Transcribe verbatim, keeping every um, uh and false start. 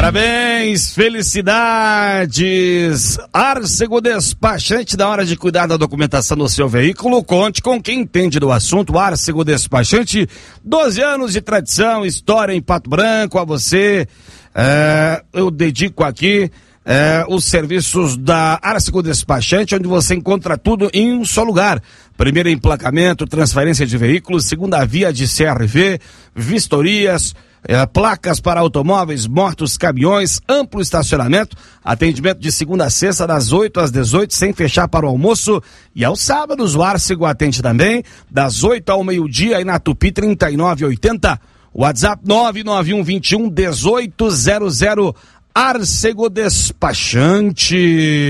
Parabéns, felicidades. Arcego Despachante, da hora de cuidar da documentação do seu veículo, conte com quem entende do assunto. Arcego Despachante, doze anos de tradição, história em Pato Branco. A você, é, eu dedico aqui é, os serviços da Arcego Despachante, onde você encontra tudo em um só lugar. Primeiro emplacamento, transferência de veículos, segunda via de C R V, vistorias, É, placas para automóveis, motos, caminhões, amplo estacionamento, atendimento de segunda a sexta, das oito às dezoito, sem fechar para o almoço, e aos sábados o Arcego atende também, das oito ao meio-dia, aí na Tupi trinta e nove oitenta, WhatsApp nove nove um vinte e um dezoito zero zero, Arcego Despachante.